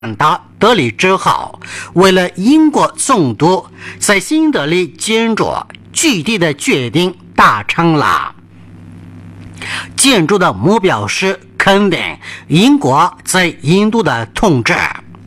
到德里之后，为了英国总督在新德里建筑具体的决定达成了。建筑的目标是肯定英国在印度的统治。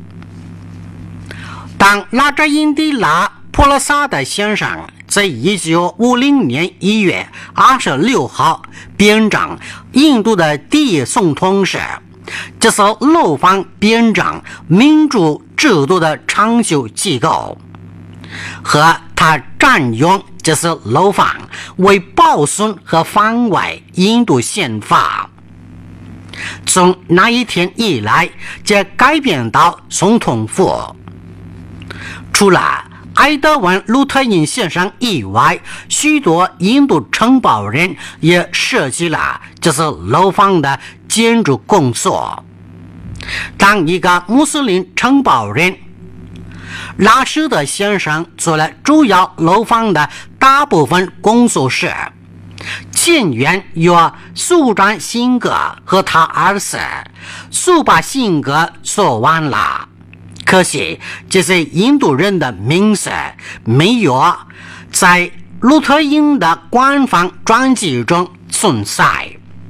当拉扎因迪拉普拉萨德先生在1950年1月26号编章印度的第一总统时，这是楼房编章民主制度的长久机构，和他占用这些楼房为保存和防卫印度宪法。从那一天以来，这改变到总统府。除了埃德温·路特因先生以外，许多印度承包人也涉及了这些楼房的建筑工作。当一个穆斯林承包人拉什德先生做了主要楼房的大部分工作时，前院由苏占辛格和他儿子苏巴辛格做完了。可惜这些印度人的名字没有在路特因的官方传记中存在。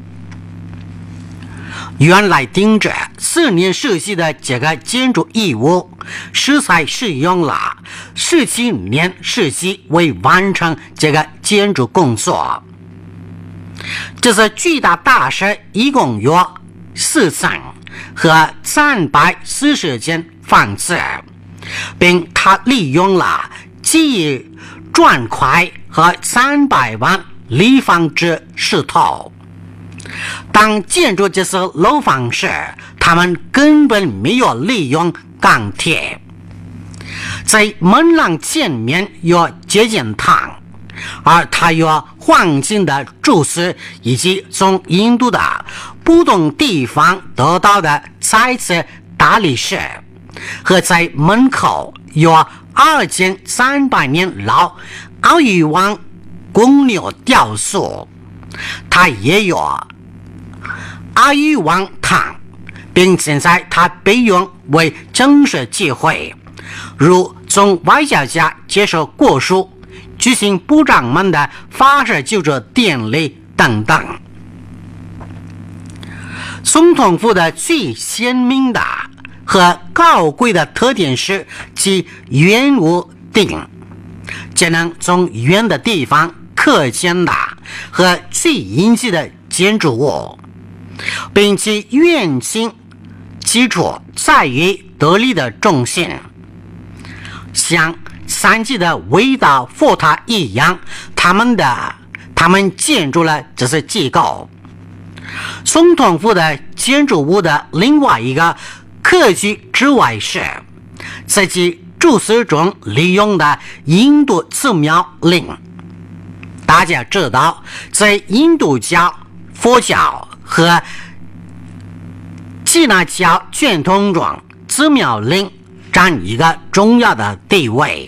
原来顶着4年设计的这个建筑义务，实在使用了17年时期为完成这个建筑工作。这是巨大大厦一共有4层和340间房子，并他利用了几亿砖块和300万立方之石头。当建筑这些楼房时，他们根本没有利用钢铁。在门廊前面有接见堂，而它有黄金的柱子，以及从印度的不同地方得到的彩色大理石，和在门口有2300年老奥羽王公牛雕塑。它也有阿育王堂，并现在它被用为正式集会，如从外交家接受国书、举行部长们的发誓就职典礼等等。总统府的最鲜明的和高贵的特点是其圆屋顶，这能从远的地方可见的和最隐蔽的建筑物，并其远近基础在于德里的中心，像三级的伟大佛塔一样，他们建筑了这些机构。总统府的建筑物的另外一个科技之外是，在其柱子中利用的印度寺庙令。大家知道，在印度教、佛教和耆那教传统中，寺庙令占一个重要的地位。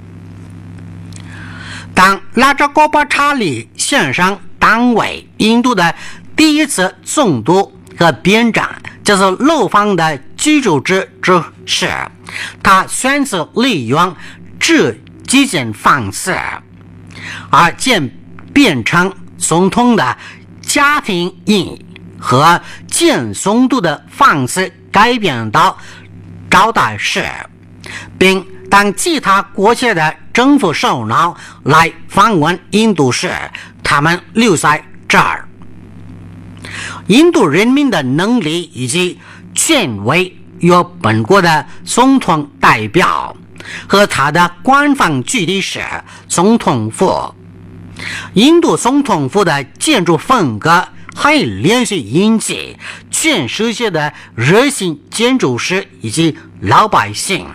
当拉扎戈巴查理先生当为印度的第一次总督和编章这是楼房的居住之时，他选择利用这几间房子，而变成总统的家庭营和建总督的房子改变到招待室，并当其他国家的政府首脑来访问印度时，他们留在这儿。印度人民的能力以及权威由本国的总统代表和他的官方据地是总统府。印度总统府的建筑风格还连续引起全世界的热心建筑师以及老百姓。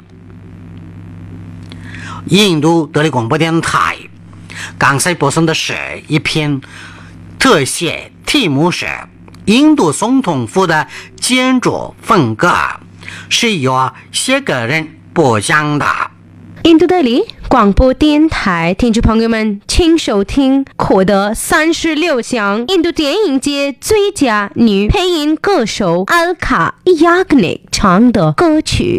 印度德里广播电台刚才播送的是一篇特写，题目是印度总统府的建筑风格，是由写个人播讲的。 印度德里广播电台，听众朋友们，请收听获得36项印度电影节最佳女配音歌手阿尔卡·亚格尼唱的歌曲。